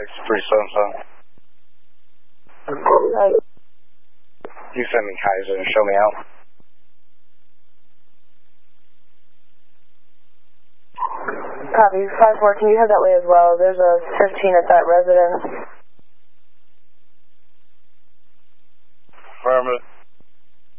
6377. Right. You send me Kaiser and show me out. Copy. 5-4, can you head that way as well? There's a 15 at that residence.